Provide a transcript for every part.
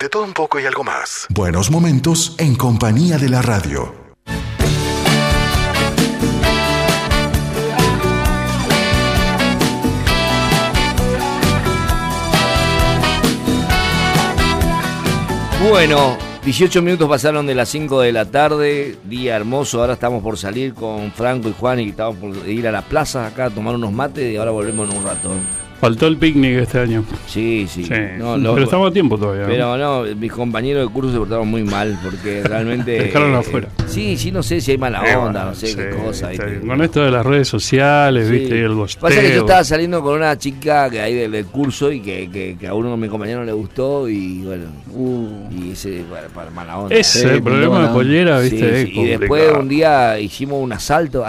De todo un poco y algo más. Buenos momentos en compañía de la radio. Bueno, 18 minutos pasaron de las 5 de la tarde, día hermoso. Ahora estamos por salir con Franco y Juan y estamos por ir a la plaza acá a tomar unos mates y ahora volvemos en un rato. Faltó el picnic este año. Sí. No, pero estamos a tiempo todavía. Pero no, mis compañeros de curso se portaron muy mal porque realmente... Dejaron afuera. Sí, no sé si hay mala onda, no sé qué cosa. Con esto de las redes sociales, sí. viste, el gosteo. Pasa que yo estaba saliendo con una chica que hay del curso y que a uno de mis compañeros le gustó y bueno, y ese para mala onda. Ese es el problema de pollera, viste. Sí, y después un día hicimos un asalto.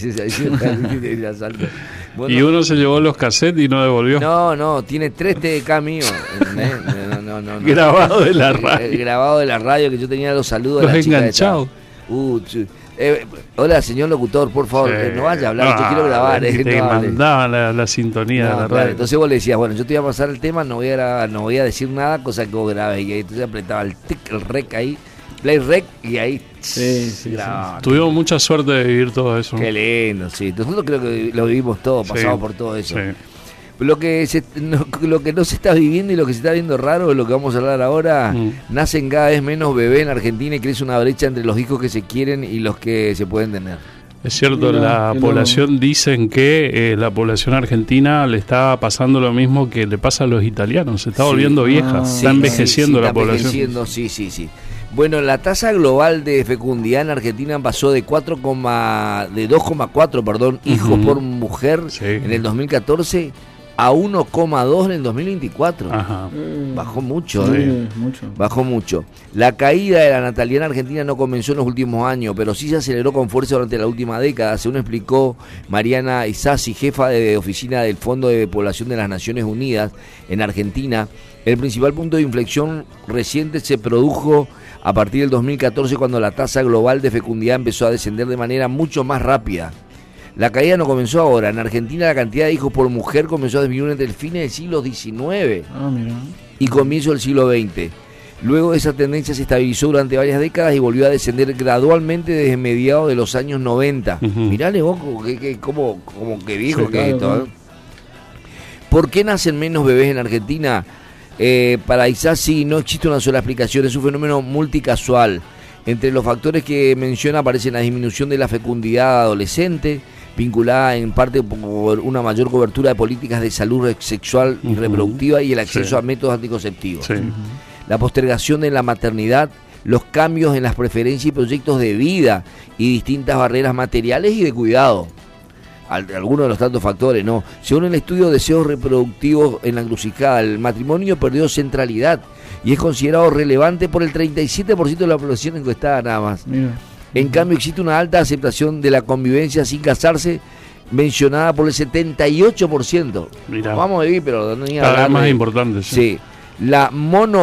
Bueno, y uno se llevó los cassettes y no devolvió. No, tiene 3 TDK míos. No. Grabado de la radio. Grabado de la radio que yo tenía los saludos los de la chica enganchados. Hola, señor locutor, por favor, no vaya a hablar, yo quiero grabar. Te mandaban la sintonía de la radio. Claro, entonces vos le decías, bueno, yo te voy a pasar el tema, no voy a decir nada, cosa que vos grabes. Y ahí entonces apretaba el rec ahí, play rec, y ahí grababa. Tuvimos mucha suerte de vivir todo eso. Qué lindo, sí. Nosotros creo que lo vivimos todo, pasamos por todo eso. Sí. Lo que no se está viviendo y lo que se está viendo raro, de lo que vamos a hablar ahora, nacen cada vez menos bebés en Argentina y crece una brecha entre los hijos que se quieren y los que se pueden tener. Es cierto, la población, dicen que la población argentina le está pasando lo mismo que le pasa a los italianos, se está volviendo vieja, está envejeciendo la población. Sí. Bueno, la tasa global de fecundidad en Argentina pasó de 2,4 hijos por mujer en el 2014 a 1,2 en el 2024. Ajá. Bajó mucho, Bajó mucho. La caída de la natalidad en Argentina no comenzó en los últimos años, pero sí se aceleró con fuerza durante la última década, según explicó Mariana Isasi, jefa de oficina del Fondo de Población de las Naciones Unidas en Argentina. El principal punto de inflexión reciente se produjo a partir del 2014, cuando la tasa global de fecundidad empezó a descender de manera mucho más rápida. La caída no comenzó ahora. En Argentina la cantidad de hijos por mujer comenzó a disminuir entre el fin del siglo XIX y comienzo del siglo XX. Luego esa tendencia se estabilizó durante varias décadas y volvió a descender gradualmente desde mediados de los años 90. Mirale vos como que viejo que es esto. ¿Por qué nacen menos bebés en Argentina? Para Isasi no existe una sola explicación, es un fenómeno multicasual. Entre los factores que menciona aparecen la disminución de la fecundidad adolescente, vinculada en parte por una mayor cobertura de políticas de salud sexual y reproductiva y el acceso a métodos anticonceptivos. La postergación de la maternidad, los cambios en las preferencias y proyectos de vida y distintas barreras materiales y de cuidado. Algunos de los tantos factores, ¿no? Según el estudio Deseos Reproductivos en la Encrucijada, el matrimonio perdió centralidad y es considerado relevante por el 37% de la población encuestada nada más. En cambio, existe una alta aceptación de la convivencia sin casarse, mencionada por el 78%. Vamos a vivir, pero no cada vez más importante. Sí. La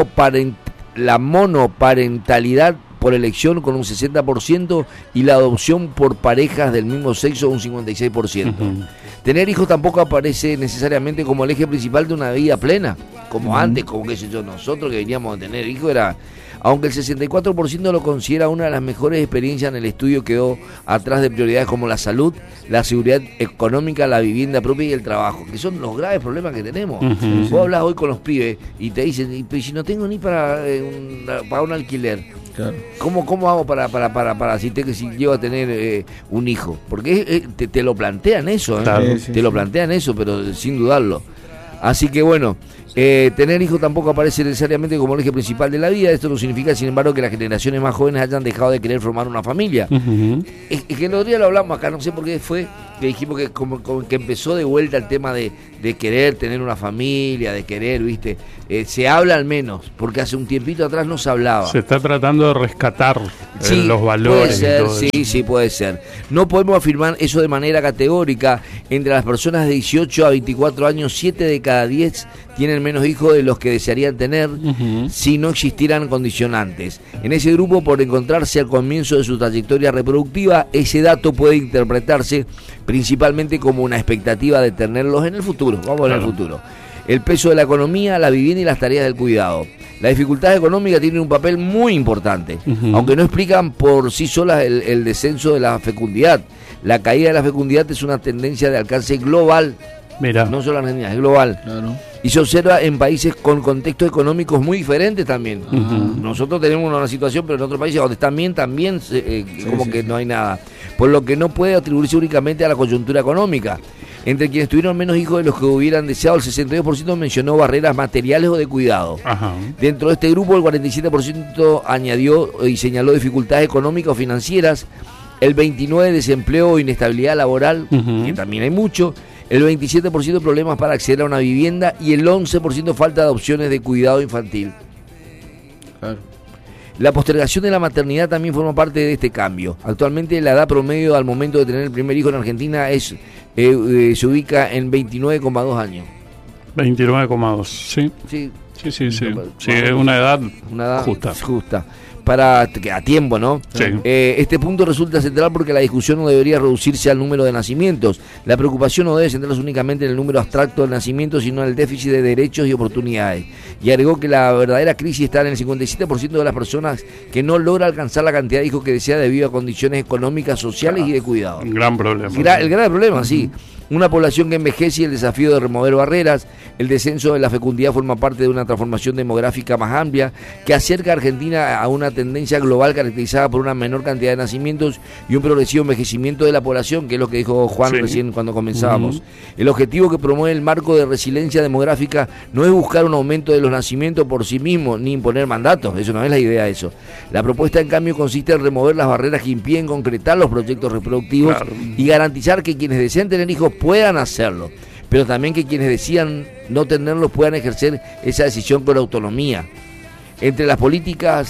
monoparentalidad por elección con un 60% y la adopción por parejas del mismo sexo un 56%. Tener hijos tampoco aparece necesariamente como el eje principal de una vida plena, como antes, como nosotros que veníamos a tener hijos aunque el 64% lo considera una de las mejores experiencias. En el estudio quedó atrás de prioridades como la salud, la seguridad económica, la vivienda propia y el trabajo, que son los graves problemas que tenemos. Vos hablas hoy con los pibes y te dicen, si no tengo ni para un alquiler, claro, ¿cómo hago para si llego a tener un hijo? Porque te lo plantean eso, claro, te lo plantean eso, pero sin dudarlo. Así que bueno, tener hijos tampoco aparece necesariamente como el eje principal de la vida. Esto no significa, sin embargo, que las generaciones más jóvenes hayan dejado de querer formar una familia. Es que el otro día lo hablamos acá, no sé por qué fue, que dijimos que como que empezó de vuelta el tema de querer tener una familia, de querer, ¿viste? Se habla al menos, porque hace un tiempito atrás no se hablaba. Se está tratando de rescatar los valores. Puede ser, y todo eso. Sí, puede ser. No podemos afirmar eso de manera categórica. Entre las personas de 18 a 24 años, 7 de cada 10 tienen menos hijos de los que desearían tener si no existieran condicionantes. En ese grupo, por encontrarse al comienzo de su trayectoria reproductiva, ese dato puede interpretarse principalmente como una expectativa de tenerlos en el futuro. Vamos en el futuro. El peso de la economía, la vivienda y las tareas del cuidado. Las dificultades económicas tienen un papel muy importante, aunque no explican por sí solas el descenso de la fecundidad. La caída de la fecundidad es una tendencia de alcance global. Mirá. No solo Argentina, es global. Claro. Y se observa en países con contextos económicos muy diferentes también. Nosotros tenemos una situación, pero en otros países donde también que no hay nada. Por lo que no puede atribuirse únicamente a la coyuntura económica. Entre quienes tuvieron menos hijos de los que hubieran deseado, el 62% mencionó barreras materiales o de cuidado. Ajá. Dentro de este grupo, el 47% añadió y señaló dificultades económicas o financieras, el 29% desempleo o inestabilidad laboral, que también hay mucho, el 27% problemas para acceder a una vivienda y el 11% falta de opciones de cuidado infantil. Claro. La postergación de la maternidad también forma parte de este cambio. Actualmente la edad promedio al momento de tener el primer hijo en Argentina se ubica en 29,2 años. 29,2, sí. Sí, es una edad justa. A tiempo, ¿no? Sí. Este punto resulta central porque la discusión no debería reducirse al número de nacimientos. La preocupación no debe centrarse únicamente en el número abstracto de nacimientos, sino en el déficit de derechos y oportunidades. Y agregó que la verdadera crisis está en el 57% de las personas que no logra alcanzar la cantidad de hijos que desea debido a condiciones económicas, sociales y de cuidado. Un gran problema. El gran problema, sí. Una población que envejece y el desafío de remover barreras. El descenso de la fecundidad forma parte de una transformación demográfica más amplia que acerca a Argentina a una tendencia global caracterizada por una menor cantidad de nacimientos y un progresivo envejecimiento de la población, que es lo que dijo Juan recién cuando comenzábamos. El objetivo que promueve el marco de resiliencia demográfica no es buscar un aumento de los nacimientos por sí mismo, ni imponer mandatos, eso no es la idea de eso. La propuesta, en cambio, consiste en remover las barreras que impiden concretar los proyectos reproductivos y garantizar que quienes desean tener hijos puedan hacerlo, pero también que quienes decidan no tenerlos puedan ejercer esa decisión con autonomía. Entre las políticas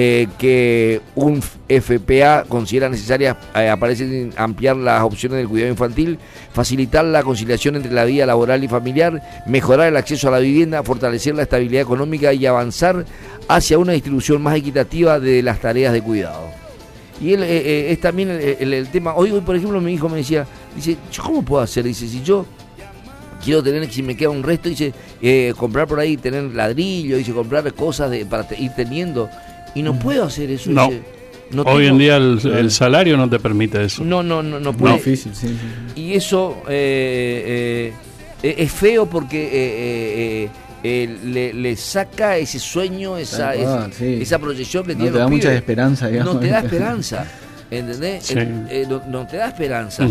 que un FPA considera necesarias aparecen ampliar las opciones del cuidado infantil, facilitar la conciliación entre la vida laboral y familiar, mejorar el acceso a la vivienda, fortalecer la estabilidad económica y avanzar hacia una distribución más equitativa de las tareas de cuidado. Y él es también el tema. Hoy, por ejemplo, mi hijo me dice, ¿yo cómo puedo hacer? Dice, si yo quiero tener, si me queda un resto, dice, comprar por ahí, tener ladrillo, dice, comprar cosas para ir teniendo, y no puedo hacer eso. No. Dice, hoy en día el salario no te permite eso. No puede. No, difícil, sí. Y eso es feo porque le saca ese sueño, esa proyección que tiene. No te da mucha esperanza, digamos. No te da esperanza, ¿entendés? Sí. No te da esperanza.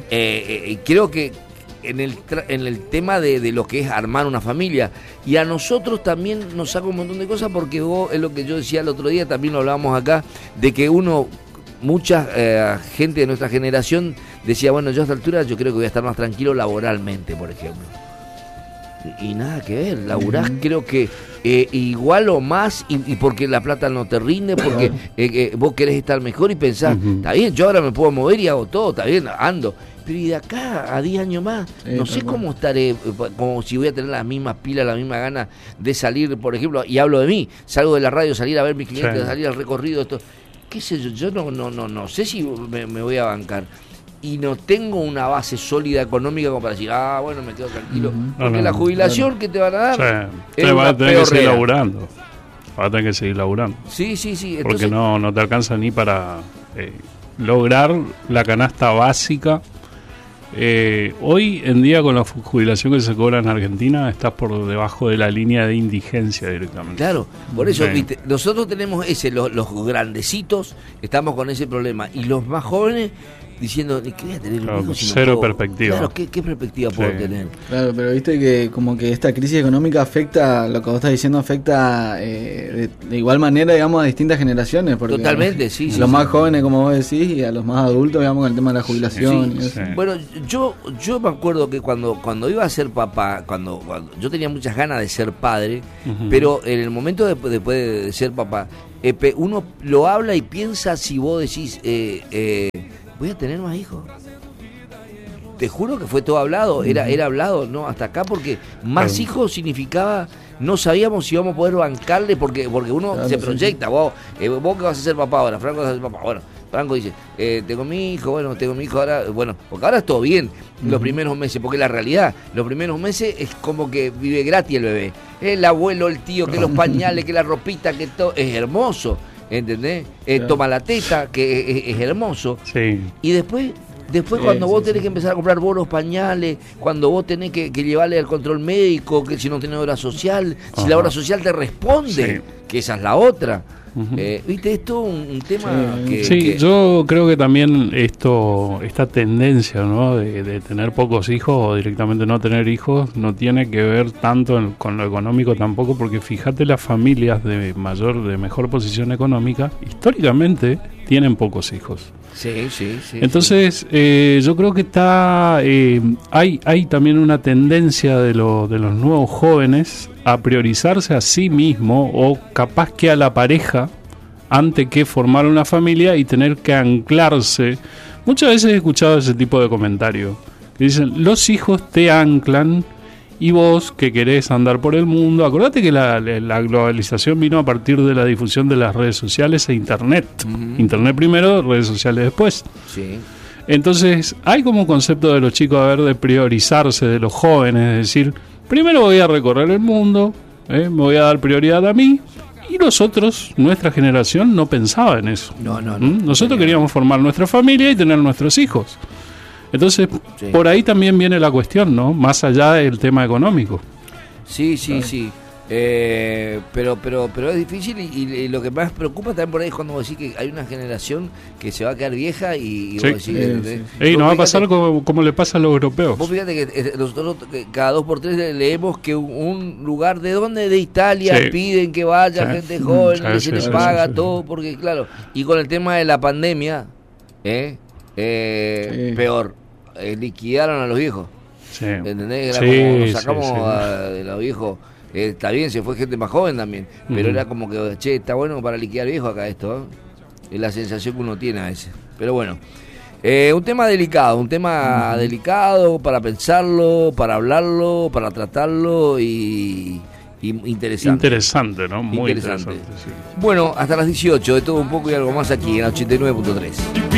Creo que en el tema de lo que es armar una familia, y a nosotros también nos saca un montón de cosas, porque es lo que yo decía el otro día, también lo hablábamos acá, de que mucha gente de nuestra generación decía, bueno, yo a esta altura yo creo que voy a estar más tranquilo laboralmente, por ejemplo. Y nada que ver, laburás creo que igual o más, y porque la plata no te rinde, porque vos querés estar mejor y pensás, está bien, yo ahora me puedo mover y hago todo, está bien, ando, pero y de acá a 10 años más, no sé cómo estaré, como si voy a tener las mismas pilas, la misma gana de salir, por ejemplo, y hablo de mí, salgo de la radio, salir a ver mis clientes, salir al recorrido, esto, qué sé yo no sé si me voy a bancar. Y no tengo una base sólida económica como para decir, bueno, me quedo tranquilo. Porque la jubilación que te van a dar es vas a tener que seguir laburando. Vas a tener que seguir laburando. Sí. Entonces, porque no te alcanza ni para lograr la canasta básica. Hoy en día, con la jubilación que se cobra en Argentina, estás por debajo de la línea de indigencia directamente. Claro, por eso, ¿viste? Nosotros tenemos los grandecitos, estamos con ese problema. Y los más jóvenes diciendo, ¿qué voy a tener un hijo si cero perspectiva? Claro, ¿qué perspectiva puedo tener? Claro, pero viste que como que esta crisis económica afecta, lo que vos estás diciendo, afecta de igual manera, digamos, a distintas generaciones. Porque, totalmente, sí. Los más jóvenes, como vos decís, y a los más adultos, digamos, con el tema de la jubilación. Sí. Bueno, yo me acuerdo que cuando iba a ser papá, cuando yo tenía muchas ganas de ser padre, pero en el momento después de ser papá, uno lo habla y piensa, si vos decís, voy a tener más hijos. te juro que fue todo hablado, era hablado, ¿no? Hasta acá, porque más hijos significaba, no sabíamos si íbamos a poder bancarle, porque uno se proyecta, vos que vas a ser papá ahora, Franco vas a ser papá, bueno, Franco dice, tengo mi hijo ahora, bueno, porque ahora es todo bien, los primeros meses, porque la realidad, los primeros meses es como que vive gratis el bebé, el abuelo, el tío, que los pañales, que la ropita, que todo, es hermoso, ¿entendés? Toma la teta, que es hermoso, y después cuando vos tenés que empezar a comprar bonos, pañales, cuando vos tenés que llevarle al control médico, que si no tenés obra social, si la obra social te responde, que esa es la otra. ¿Viste? Esto un tema que... yo creo que también esta tendencia, ¿no? de tener pocos hijos o directamente no tener hijos no tiene que ver tanto con lo económico tampoco, porque fíjate, las familias de mejor posición económica históricamente tienen pocos hijos. Sí. Entonces, yo creo que hay también una tendencia de los nuevos jóvenes a priorizarse a sí mismo o capaz que a la pareja antes que formar una familia y tener que anclarse. Muchas veces he escuchado ese tipo de comentarios que dicen, los hijos te anclan y vos que querés andar por el mundo. Acordate que la globalización vino a partir de la difusión de las redes sociales e internet. Internet primero, redes sociales después. Sí. Entonces hay como un concepto de los chicos de priorizarse, de los jóvenes, es decir, primero voy a recorrer el mundo, me voy a dar prioridad a mí, y nosotros, nuestra generación, no pensaba en eso. No. Nosotros queríamos formar nuestra familia y tener nuestros hijos. Entonces, por ahí también viene la cuestión, ¿no? Más allá del tema económico. Sí. Pero es difícil y lo que más preocupa también por ahí es cuando vos decís que hay una generación que se va a quedar vieja y vos decís... no va a pasar como le pasa a los europeos. Vos fíjate que nosotros cada 2 por 3 leemos que un lugar de Italia piden que vaya gente joven, que se les paga todo, porque claro, y con el tema de la pandemia, peor, liquidaron a los viejos. ¿Entendés? Era como nos sacamos de los viejos. Está bien, se fue gente más joven también, pero era como que, está bueno para liquidar viejos acá esto, es la sensación que uno tiene a veces. Pero bueno, un tema delicado para pensarlo, para hablarlo, para tratarlo y interesante. Interesante, ¿no? Muy interesante. Bueno, hasta las 18, de todo un poco y algo más aquí en 89.3.